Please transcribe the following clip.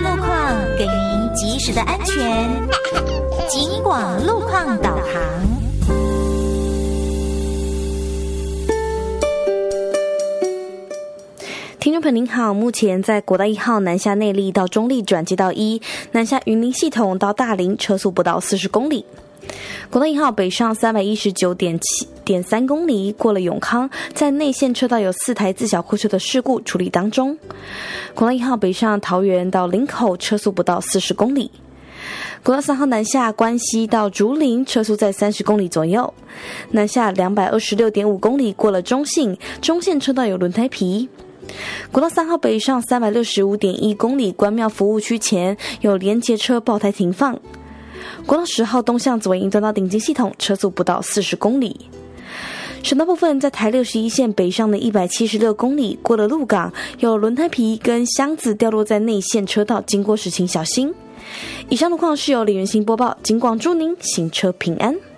路况，给您及时的安全。警广路况导航。 听众朋友您好，目前在国道1号南下内坜到中坜转接道1，南下云林系统到大林车速不到40公里。国道1号北上319.3公里，过了永康，在内线车道有4台自小货车的事故处理当中。国道1号北上桃园到林口，车速不到40公里。国道3号南下关西到竹林，车速在30公里左右。南下226.5公里，过了中信，中线车道有轮胎皮。国道3号北上365.1公里，关庙服务区前有连结车爆胎停放。国道10号东向左营端到顶金系统，车速不到40公里。省道部分，在台61线北上的176公里，过了鹿港，有轮胎皮跟箱子掉落在内线车道，经过时请小心。以上路况是由李元兴播报，警广祝您行车平安。